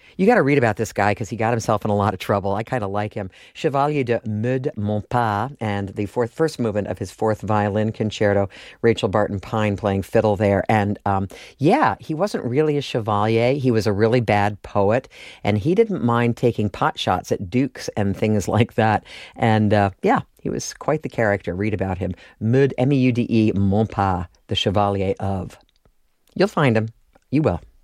You got to read about this guy because he got himself in a lot of trouble. I kind of like him. Chevalier de Meud Montpas, and the first movement of his fourth violin concerto. Rachel Barton Pine playing fiddle there. And yeah, he wasn't really a chevalier. He was a really bad poet, and he didn't mind taking pot shots at dukes and things like that. And yeah, he was quite the character. Read about him. Meude, Meude Montpas, the Chevalier of. You'll find him. You will.